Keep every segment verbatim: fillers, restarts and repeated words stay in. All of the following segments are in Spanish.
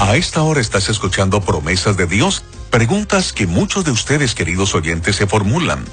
A esta hora estás escuchando Promesas de Dios, preguntas que muchos de ustedes, queridos oyentes, se formulan.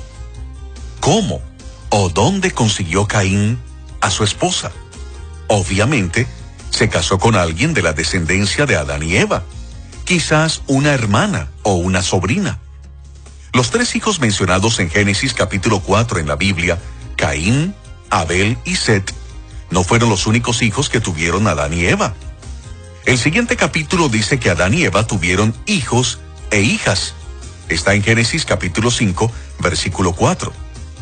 ¿Cómo o dónde consiguió Caín a su esposa? Obviamente, se casó con alguien de la descendencia de Adán y Eva, quizás una hermana o una sobrina. Los tres hijos mencionados en Génesis capítulo cuatro en la Biblia, Caín, Abel y Set, no fueron los únicos hijos que tuvieron Adán y Eva. El siguiente capítulo dice que Adán y Eva tuvieron hijos e hijas. Está en Génesis capítulo cinco, versículo cuatro.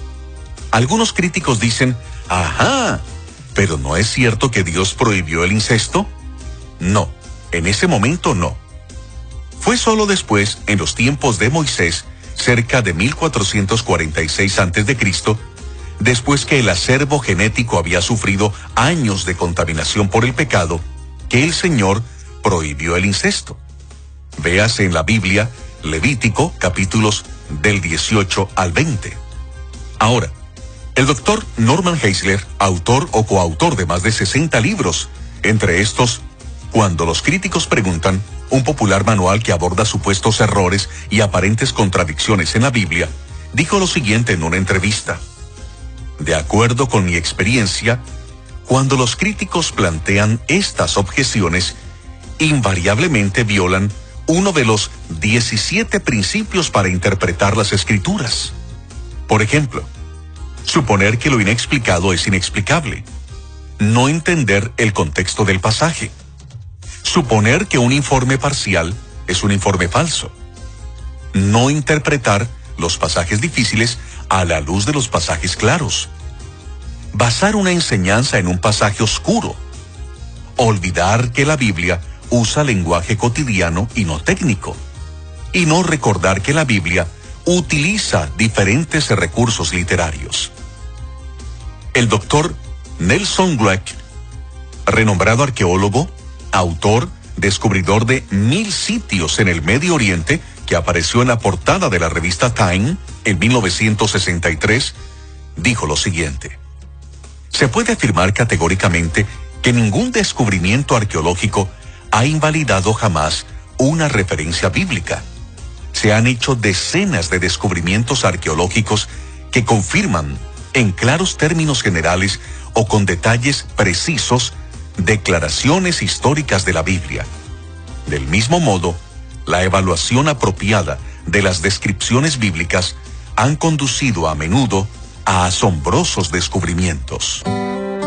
Algunos críticos dicen, ajá, ¿pero no es cierto que Dios prohibió el incesto? No, en ese momento no. Fue solo después, en los tiempos de Moisés, cerca de mil cuatrocientos cuarenta y seis antes de Cristo, después que el acervo genético había sufrido años de contaminación por el pecado, que el Señor prohibió el incesto. Véase en la Biblia, Levítico, capítulos del dieciocho al veinte. Ahora, el doctor Norman Geisler, autor o coautor de más de sesenta libros, entre estos, Cuando los críticos preguntan, un popular manual que aborda supuestos errores y aparentes contradicciones en la Biblia, dijo lo siguiente en una entrevista. De acuerdo con mi experiencia, cuando los críticos plantean estas objeciones, invariablemente violan uno de los diecisiete principios para interpretar las Escrituras. Por ejemplo, suponer que lo inexplicado es inexplicable. No entender el contexto del pasaje. Suponer que un informe parcial es un informe falso. No interpretar los pasajes difíciles a la luz de los pasajes claros. Basar una enseñanza en un pasaje oscuro. Olvidar que la Biblia usa lenguaje cotidiano y no técnico. Y no recordar que la Biblia utiliza diferentes recursos literarios. El doctor Nelson Glueck, renombrado arqueólogo, autor, descubridor de mil sitios en el Medio Oriente, que apareció en la portada de la revista Time en mil novecientos sesenta y tres, dijo lo siguiente. Se puede afirmar categóricamente que ningún descubrimiento arqueológico ha invalidado jamás una referencia bíblica. Se han hecho decenas de descubrimientos arqueológicos que confirman, en claros términos generales o con detalles precisos, declaraciones históricas de la Biblia. Del mismo modo, la evaluación apropiada de las descripciones bíblicas han conducido a menudo a asombrosos descubrimientos.